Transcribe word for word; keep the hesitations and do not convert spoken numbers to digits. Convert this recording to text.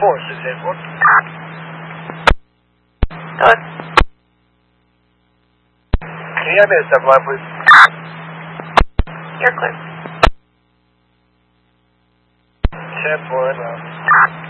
four, six eight four. Hello? Can you have me at seven line, please? You're clear. ten four, inbound.